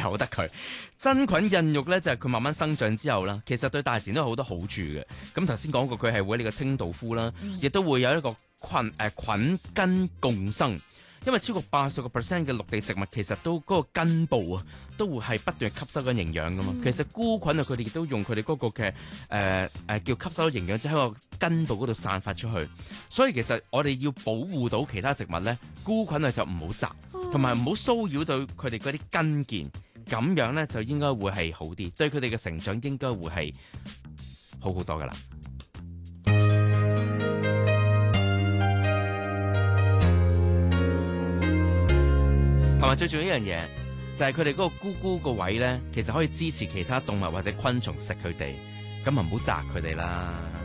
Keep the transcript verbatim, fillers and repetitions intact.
由得佢。真菌孕育咧就係、是、佢慢慢生長之後啦，其實對大自然都有好多好處嘅。咁頭先講過佢係會呢個清道夫啦，亦都會有一個菌誒、呃、菌根共生。因為超過八十個 percent 嘅陸地植物其實都嗰、那個根部啊，都會係不斷吸收緊營養噶嘛。嗯、其實菇菌啊，佢哋亦都用佢哋嗰個嘅誒誒叫吸收營養，即係喺個根部嗰度散發出去。所以其實我哋要保護到其他植物咧，菇菌啊就唔好摘，同埋唔好騷擾到佢哋嗰啲根鍵，咁樣咧就應該會係好啲，對佢哋嘅成長應該會係好好多噶啦。同埋最重要一樣嘢，就係佢哋嗰個菇菇個位咧，其實可以支持其他動物或者昆蟲食佢哋，咁啊唔好摘佢哋啦。